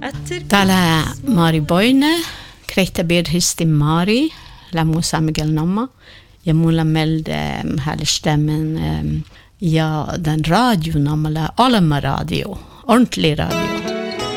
Täällä Mari Boine, Kreittabirhisti Mari, Lamusa Miguel Nomma, ja mulla melde härstämmen ja den radio namala Alma radio, ordentlig radio.